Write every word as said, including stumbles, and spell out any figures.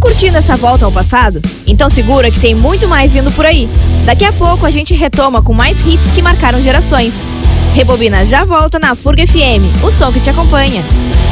curtindo essa volta ao passado? Então segura que tem muito mais vindo por aí. Daqui a pouco a gente retoma com mais hits que marcaram gerações. Rebobina já volta na Furga F M, o som que te acompanha.